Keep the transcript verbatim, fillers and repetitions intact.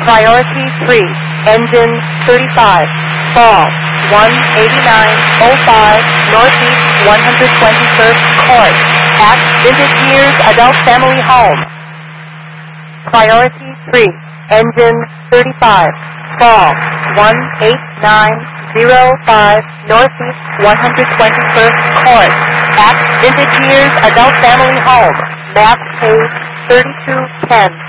Priority three, engine thirty-five, fall one eighty-nine oh five, northeast one hundred twenty-first Court, at Vintage Years Adult Family Home. Priority three, engine thirty-five, fall one eighty-nine oh five, northeast one hundred twenty-first Court, at Vintage Years Adult Family Home, map page thirty-two ten.